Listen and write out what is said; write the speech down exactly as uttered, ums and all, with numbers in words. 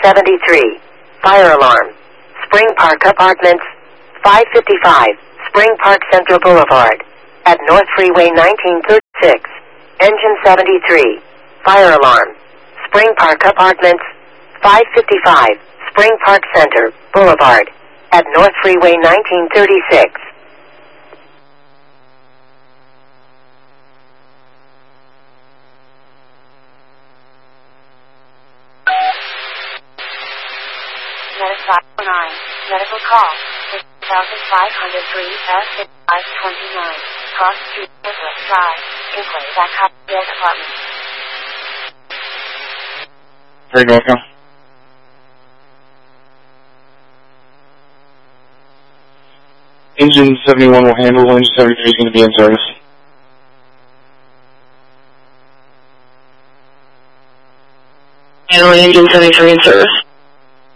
seventy-three. Fire alarm. Spring Park Apartments, five fifty-five, Spring Park Central Boulevard. At North Freeway nineteen thirty-six. Engine seventy-three. Fire alarm. Spring Park Apartments, five fifty-five, Spring Park Center Boulevard. At North Freeway nineteen thirty-six. Medic five oh nine. Medical call. six thousand five hundred three F five twenty-nine. Cross Street, Northwest Drive. Inquiry back up their department. Very welcome. Engine seventy-one will handle. Engine seventy-three is going to be in service. Handling Engine seventy-three in service.